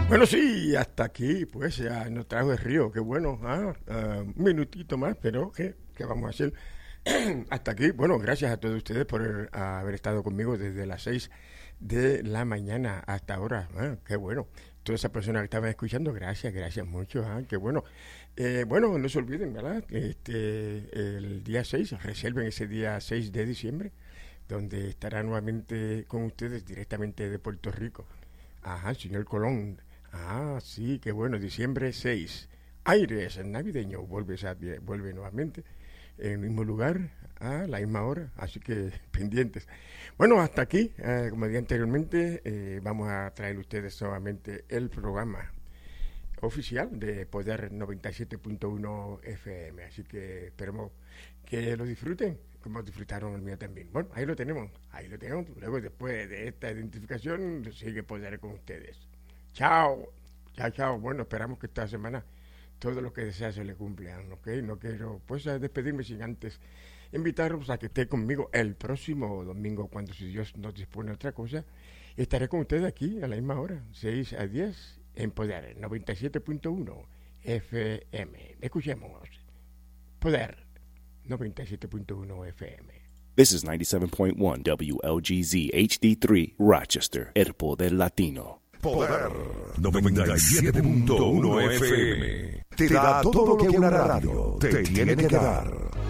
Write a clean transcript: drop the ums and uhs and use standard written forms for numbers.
Bueno, sí, hasta aquí, pues ya nos trajo el río, qué bueno, un minutito más, pero ¿qué vamos a hacer? Hasta aquí, bueno, gracias a todos ustedes por haber estado conmigo desde las 6 de la mañana hasta ahora, qué bueno. Todas esas personas que estaban escuchando, gracias mucho, qué bueno. Bueno, no se olviden, ¿verdad? El día 6, reserven ese día 6 de diciembre, donde estará nuevamente con ustedes directamente de Puerto Rico. Ajá, señor Colón. Sí, qué bueno, diciembre 6. Aires navideño, vuelve nuevamente en el mismo lugar, a la misma hora, así que pendientes. Bueno, hasta aquí, como dije anteriormente, vamos a traer a ustedes nuevamente el programa oficial de Poder 97.1 FM, así que esperemos que lo disfruten, como disfrutaron el mío también. Bueno, ahí lo tenemos, luego después de esta identificación sigue Poder con ustedes. Chao. Bueno, esperamos que esta semana todo lo que desea se le cumplan, ¿ok? No quiero, pues, despedirme sin antes invitarlos a que esté conmigo el próximo domingo, cuando, si Dios nos dispone otra cosa, estaré con ustedes aquí a la misma hora, 6 a 10, en Poder 97.1 FM. Escuchemos. Poder 97.1 FM. This is 97.1 WLGZ HD3 Rochester, El Poder Latino. Poder 97.1 FM te da todo lo que una radio te tiene que dar.